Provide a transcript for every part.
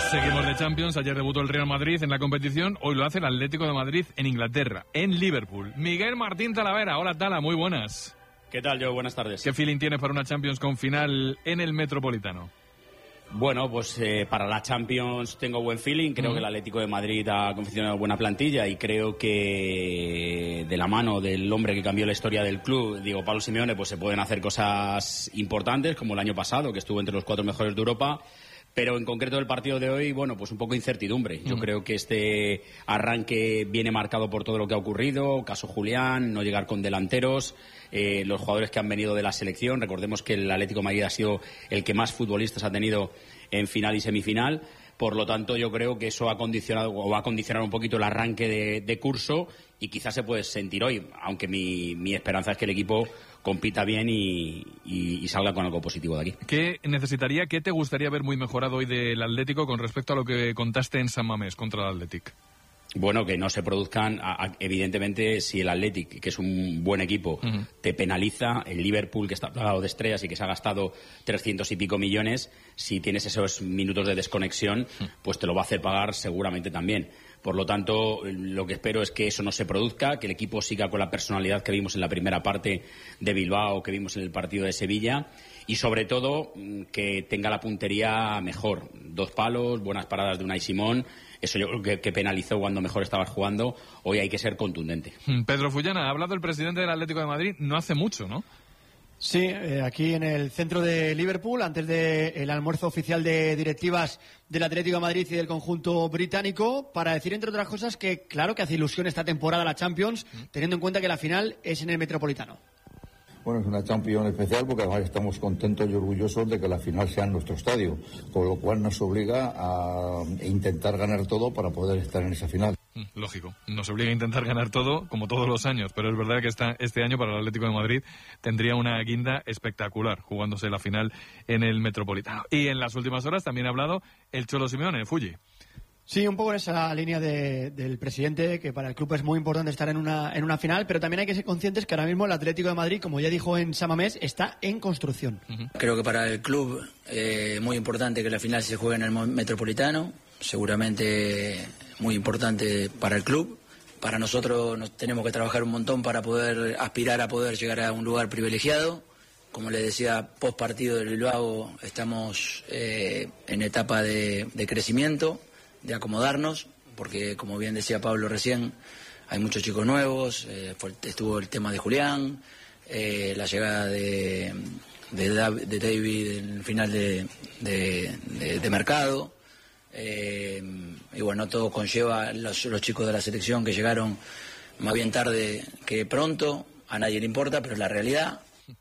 Seguimos de Champions. Ayer debutó el Real Madrid en la competición. Hoy lo hace el Atlético de Madrid en Inglaterra, en Liverpool. Miguel Martín Talavera. Hola, Tala, muy buenas. ¿Qué tal, Joe? Buenas tardes. ¿Qué feeling tienes para una Champions con final en el Metropolitano? Bueno, pues para la Champions tengo buen feeling. Creo que el Atlético de Madrid ha confeccionado buena plantilla y creo que de la mano del hombre que cambió la historia del club, Diego Pablo Simeone, pues se pueden hacer cosas importantes, como el año pasado, que estuvo entre los 4 mejores de Europa. Pero en concreto el partido de hoy, bueno, pues un poco incertidumbre. Yo creo que este arranque viene marcado por todo lo que ha ocurrido, caso Julián, no llegar con delanteros, los jugadores que han venido de la selección. Recordemos que el Atlético de Madrid ha sido el que más futbolistas ha tenido en final y semifinal. Por lo tanto, yo creo que eso ha condicionado o va a condicionar un poquito el arranque de curso y quizás se puede sentir hoy, aunque mi esperanza es que el equipo compita bien y salga con algo positivo de aquí. ¿Qué te gustaría ver muy mejorado hoy del Atlético con respecto a lo que contaste en San Mamés contra el Athletic? Bueno, que no se produzcan, evidentemente, si el Athletic, que es un buen equipo, te penaliza, el Liverpool, que está plagado de estrellas y que se ha gastado 300 y pico millones, si tienes esos minutos de desconexión, pues te lo va a hacer pagar seguramente también. Por lo tanto, lo que espero es que eso no se produzca, que el equipo siga con la personalidad que vimos en la primera parte de Bilbao, que vimos en el partido de Sevilla, y sobre todo que tenga la puntería mejor. 2 palos, buenas paradas de Unai Simón. Eso yo creo que penalizó cuando mejor estabas jugando. Hoy hay que ser contundente. Pedro Fullana, ha hablado el presidente del Atlético de Madrid no hace mucho, ¿no? Sí, aquí en el centro de Liverpool, antes del almuerzo oficial de directivas del Atlético de Madrid y del conjunto británico, para decir, entre otras cosas, que claro que hace ilusión esta temporada la Champions, teniendo en cuenta que la final es en el Metropolitano. Bueno, es una Champions especial porque además estamos contentos y orgullosos de que la final sea en nuestro estadio, con lo cual nos obliga a intentar ganar todo para poder estar en esa final. Lógico, nos obliga a intentar ganar todo, como todos los años, pero es verdad que este año para el Atlético de Madrid tendría una guinda espectacular, jugándose la final en el Metropolitano. Y en las últimas horas también ha hablado el Cholo Simeone, Fulli. Sí, un poco en esa línea del presidente, que para el club es muy importante estar en una final, pero también hay que ser conscientes que ahora mismo el Atlético de Madrid, como ya dijo en San Mamés, está en construcción. Creo que para el club es muy importante que la final se juegue en el Metropolitano, seguramente muy importante para el club. Para nosotros nos tenemos que trabajar un montón para poder aspirar a poder llegar a un lugar privilegiado. Como le decía, post partido del Bilbao estamos en etapa de crecimiento, de acomodarnos, porque como bien decía Pablo recién, hay muchos chicos nuevos, estuvo el tema de Julián, la llegada de David en el final de mercado, y bueno, todo conlleva los chicos de la selección que llegaron más bien tarde que pronto, a nadie le importa, pero es la realidad.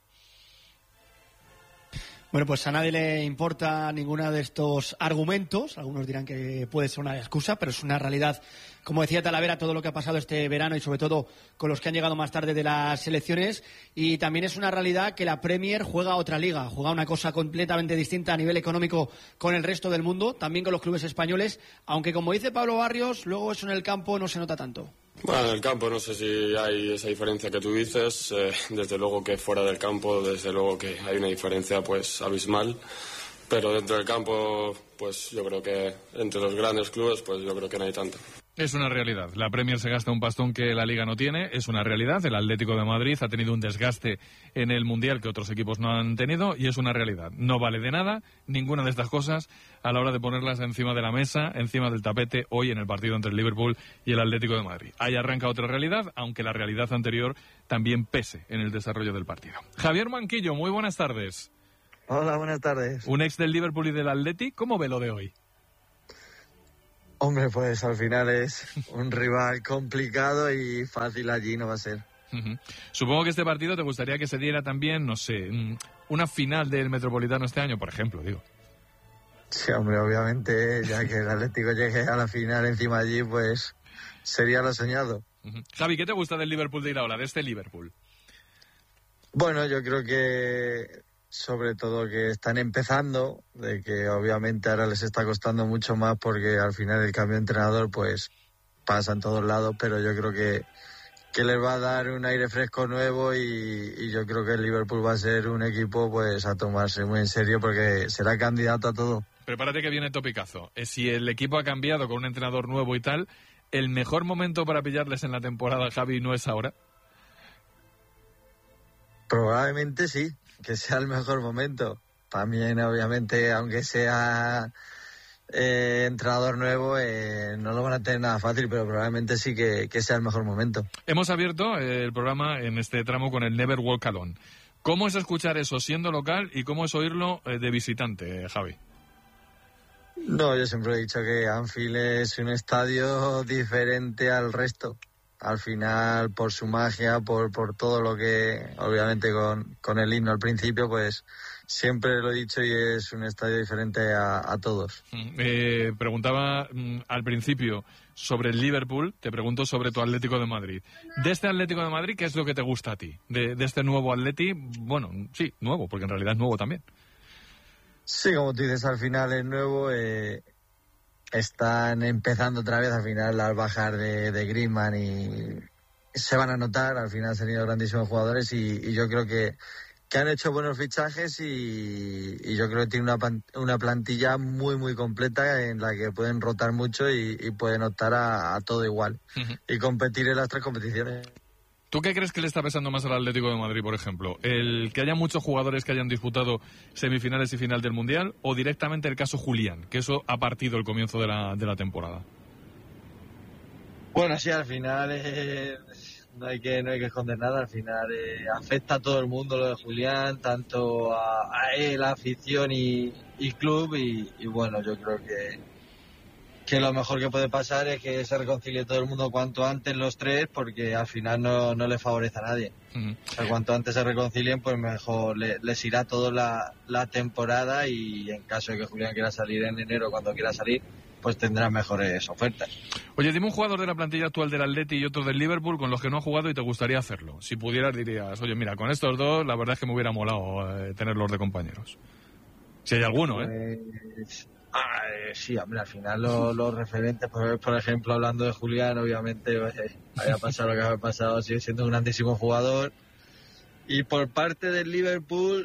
Bueno, pues a nadie le importa ninguno de estos argumentos. Algunos dirán que puede ser una excusa, pero es una realidad. Como decía Talavera, todo lo que ha pasado este verano y sobre todo con los que han llegado más tarde de las selecciones. Y también es una realidad que la Premier juega otra liga, juega una cosa completamente distinta a nivel económico con el resto del mundo, también con los clubes españoles, aunque como dice Pablo Barrios, luego eso en el campo no se nota tanto. Bueno, en el campo no sé si hay esa diferencia que tú dices, desde luego que fuera del campo, desde luego que hay una diferencia pues abismal, pero dentro del campo pues yo creo que entre los grandes clubes pues yo creo que no hay tanto. Es una realidad. La Premier se gasta un pastón que la Liga no tiene. Es una realidad. El Atlético de Madrid ha tenido un desgaste en el Mundial que otros equipos no han tenido y es una realidad. No vale de nada ninguna de estas cosas a la hora de ponerlas encima de la mesa, encima del tapete, hoy en el partido entre el Liverpool y el Atlético de Madrid. Ahí arranca otra realidad, aunque la realidad anterior también pese en el desarrollo del partido. Javier Manquillo, muy buenas tardes. Hola, buenas tardes. Un ex del Liverpool y del Atlético, ¿cómo ve lo de hoy? Hombre, pues al final es un rival complicado y fácil allí no va a ser. Supongo que este partido te gustaría que se diera también, no sé, una final del Metropolitano este año, por ejemplo, digo. Sí, hombre, obviamente, ya que el Atlético llegue a la final encima allí, pues sería lo soñado. Javi, ¿qué te gusta del Liverpool de Iraola, de este Liverpool? Bueno, yo creo que sobre todo que están empezando, de que obviamente ahora les está costando mucho más porque al final el cambio de entrenador pues pasa en todos lados, pero yo creo que les va a dar un aire fresco nuevo y yo creo que el Liverpool va a ser un equipo pues a tomarse muy en serio porque será candidato a todo. prepárate que viene topicazo. Si el equipo ha cambiado con un entrenador nuevo y tal, ¿el mejor momento para pillarles en la temporada, Javi, no es ahora? Probablemente sí, que sea el mejor momento. También, obviamente, aunque sea entrenador nuevo, no lo van a tener nada fácil, pero probablemente sí que sea el mejor momento. Hemos abierto el programa en este tramo con el Never Walk Alone. ¿Cómo es escuchar eso siendo local y cómo es oírlo de visitante, Javi? No, yo siempre he dicho que Anfield es un estadio diferente al resto. Al final, por su magia, por todo lo que, obviamente con el himno al principio, pues siempre lo he dicho y es un estadio diferente a todos. Preguntaba al principio sobre el Liverpool, te pregunto sobre tu Atlético de Madrid. De este Atlético de Madrid, ¿qué es lo que te gusta a ti? De este nuevo Atleti, bueno, sí, nuevo, porque en realidad es nuevo también. Sí, como tú dices, al final es nuevo. Están empezando otra vez al final al bajar de Griezmann y se van a notar. Al final se han ido grandísimos jugadores y yo creo que han hecho buenos fichajes y yo creo que tiene una plantilla muy muy completa en la que pueden rotar mucho y pueden optar a todo igual y competir en las 3 competiciones. ¿Tú qué crees que le está pesando más al Atlético de Madrid, por ejemplo? ¿El que haya muchos jugadores que hayan disputado semifinales y final del Mundial o directamente el caso Julián, que eso ha partido el comienzo de la temporada? Bueno, sí, al final no hay que esconder nada. Al final afecta a todo el mundo lo de Julián, tanto a él, afición y club y bueno, yo creo que lo mejor que puede pasar es que se reconcilie todo el mundo cuanto antes los 3, porque al final no le favorece a nadie. O sea, cuanto antes se reconcilien, pues mejor les irá toda la temporada y en caso de que Julián quiera salir en enero, cuando quiera salir, pues tendrá mejores ofertas. Oye, dime un jugador de la plantilla actual del Atleti y otro del Liverpool con los que no ha jugado y te gustaría hacerlo. Si pudieras dirías, oye, mira, con estos dos la verdad es que me hubiera molado tenerlos de compañeros. Si hay alguno, sí, hombre, al final los referentes, pues, por ejemplo, hablando de Julián, obviamente haya pasado lo que haya pasado, sigue siendo un grandísimo jugador. Y por parte del Liverpool,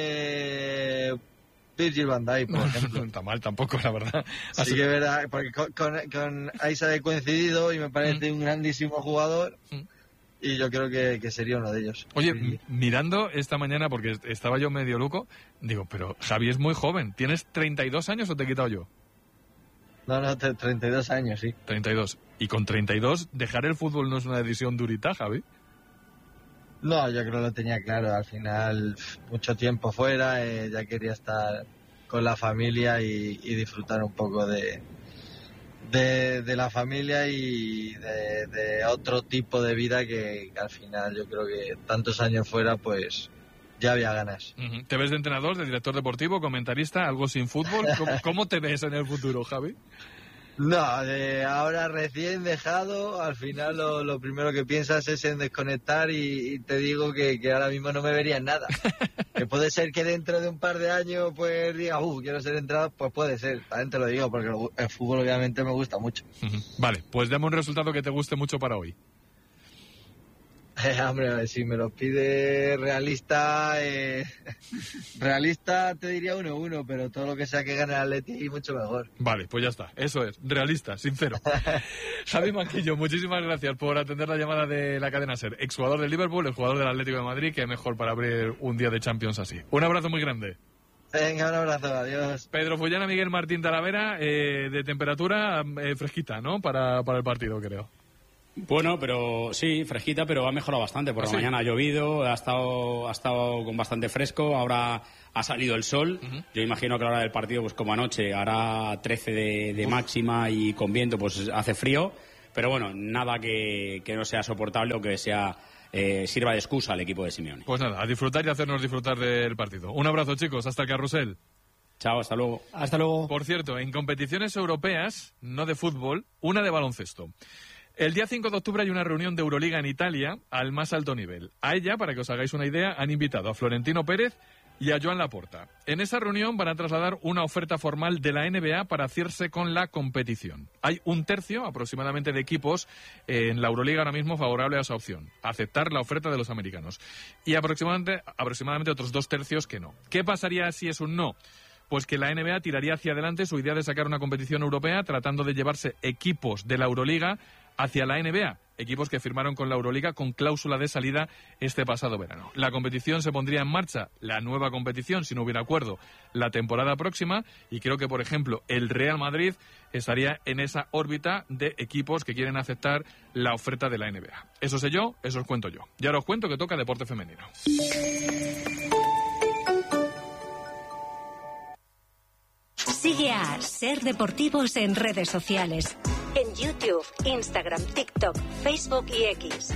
Virgil van Dijk, por ejemplo. No está mal tampoco, la verdad. Así sí que verá, porque con Isaac he coincidido y me parece un grandísimo jugador. Y yo creo que sería uno de ellos. Oye, sí. Mirando esta mañana, porque estaba yo medio loco, digo, pero Javi es muy joven. ¿Tienes 32 años o te he quitado yo? No, 32 años, sí. 32. Y con 32, dejar el fútbol no es una decisión durita, Javi. No, yo creo que lo tenía claro. Al final, mucho tiempo fuera, ya quería estar con la familia y disfrutar un poco de la familia y de otro tipo de vida que al final yo creo que tantos años fuera, pues ya había ganas. ¿Te ves de entrenador, de director deportivo, comentarista, algo sin fútbol? ¿Cómo te ves en el futuro, Javi? No, ahora recién dejado, al final lo primero que piensas es en desconectar y te digo que ahora mismo no me vería en nada. Que puede ser que dentro de un par de años pues diga, quiero ser entrenador, pues puede ser, también te lo digo, porque el fútbol obviamente me gusta mucho. Vale, pues dame un resultado que te guste mucho para hoy. Hombre, si me lo pide realista, realista te diría 1-1, pero todo lo que sea que gane el Atleti mucho mejor. Vale, pues ya está, eso es, realista, sincero. Javi Manquillo, muchísimas gracias por atender la llamada de la cadena SER. Exjugador del Liverpool, el jugador del Atlético de Madrid, que mejor para abrir un día de Champions así. Un abrazo muy grande. Venga, un abrazo, adiós. Pedro Fullana, Miguel Martín Talavera, de temperatura fresquita, ¿no? Para el partido, creo. Bueno, pero sí, fresquita, pero ha mejorado bastante. Por la mañana ha llovido, ha estado con bastante fresco, ahora ha salido el sol. Yo imagino que a la hora del partido, pues como anoche, hará 13 de máxima y con viento, pues hace frío. Pero bueno, nada que no sea soportable o que sea sirva de excusa al equipo de Simeone. Pues nada, a disfrutar y hacernos disfrutar del partido. Un abrazo, chicos, hasta el carrusel. Chao, hasta luego. Hasta luego. Por cierto, en competiciones europeas, no de fútbol, una de baloncesto. El día 5 de octubre hay una reunión de Euroliga en Italia al más alto nivel. A ella, para que os hagáis una idea, han invitado a Florentino Pérez y a Joan Laporta. En esa reunión van a trasladar una oferta formal de la NBA para hacerse con la competición. Hay un tercio aproximadamente de equipos en la Euroliga ahora mismo favorable a esa opción, aceptar la oferta de los americanos. Y aproximadamente otros 2 tercios que no. ¿Qué pasaría si es un no? Pues que la NBA tiraría hacia adelante su idea de sacar una competición europea tratando de llevarse equipos de la Euroliga hacia la NBA, equipos que firmaron con la Euroliga con cláusula de salida este pasado verano. La competición se pondría en marcha, la nueva competición, si no hubiera acuerdo, la temporada próxima, y creo que, por ejemplo, el Real Madrid estaría en esa órbita de equipos que quieren aceptar la oferta de la NBA. Eso sé yo, eso os cuento yo. Y ahora os cuento que toca deporte femenino. Sigue a Ser Deportivos en redes sociales. En YouTube, Instagram, TikTok, Facebook y X.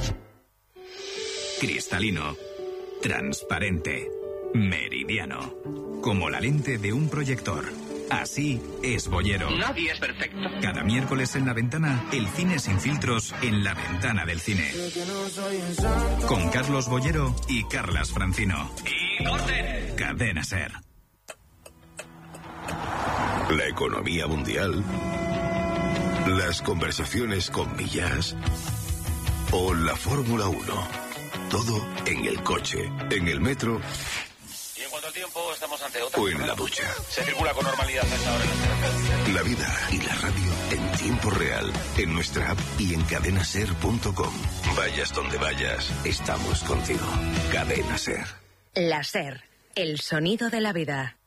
Cristalino, transparente, meridiano, como la lente de un proyector. Así es Boyero. Nadie es perfecto. Cada miércoles en La Ventana, el cine sin filtros en la ventana del cine. Con Carlos Boyero y Carlas Francino. ¡Y corten! Cadena SER. La economía mundial, las conversaciones con Millás o la Fórmula 1. Todo en el coche, en el metro Y en cuanto al tiempo, estamos ante otra. o en la ducha. Se circula con normalidad a esta hora en las carreteras. La vida y la radio en tiempo real, en nuestra app y en cadenaser.com. Vayas donde vayas, estamos contigo. Cadena SER. La SER, el sonido de la vida.